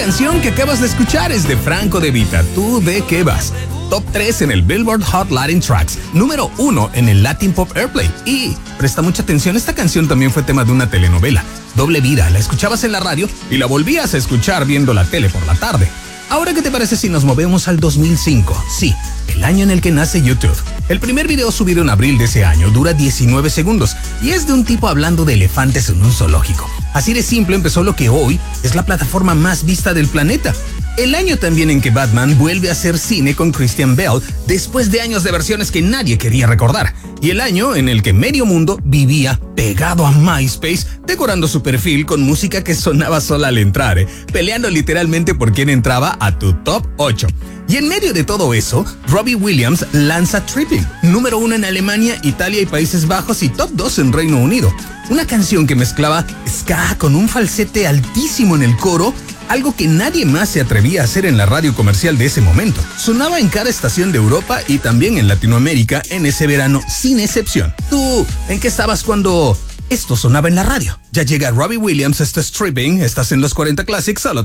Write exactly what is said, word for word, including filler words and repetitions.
canción que acabas de escuchar es de Franco De Vita, ¿Tú de qué vas? Top tres en el Billboard Hot Latin Tracks, número uno en el Latin Pop Airplay. Y presta mucha atención, esta canción también fue tema de una telenovela, Doble Vida. La escuchabas en la radio y la volvías a escuchar viendo la tele por la tarde. Ahora, ¿qué te parece si nos movemos al dos mil cinco? Sí, el año en el que nace YouTube. El primer video subido en abril de ese año dura diecinueve segundos y es de un tipo hablando de elefantes en un zoológico. Así de simple empezó lo que hoy es la plataforma más vista del planeta. El año también en que Batman vuelve a hacer cine con Christian Bale después de años de versiones que nadie quería recordar. Y el año en el que medio mundo vivía pegado a MySpace, decorando su perfil con música que sonaba sola al entrar, ¿eh? Peleando literalmente por quién entraba a tu top ocho. Y en medio de todo eso, Robbie Williams lanza Tripping, número uno en Alemania, Italia y Países Bajos y top dos en Reino Unido. Una canción que mezclaba ska con un falsete altísimo en el coro, algo que nadie más se atrevía a hacer en la radio comercial de ese momento. Sonaba en cada estación de Europa y también en Latinoamérica en ese verano, sin excepción. ¿Tú en qué estabas cuando esto sonaba en la radio? Ya llega Robbie Williams, esto es Tripping, estás en los cuarenta Classics, solo